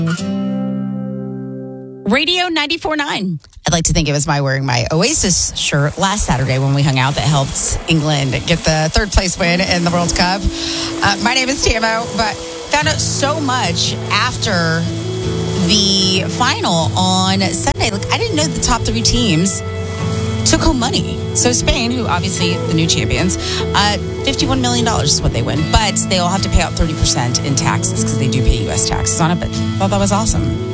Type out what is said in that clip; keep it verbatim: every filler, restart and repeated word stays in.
Radio ninety-four point nine. I'd like to think it was my wearing my Oasis shirt last Saturday when we hung out that helped England get the third place win in the World Cup. Uh, my name is Tamo, but found out so much after the final on Sunday. Like, I didn't know the top three teams took home money. So Spain, who obviously the new champions, uh, fifty-one million dollars is what they win. But they all have to pay out thirty percent in taxes because they do pay U S taxes on it. But I thought that was awesome.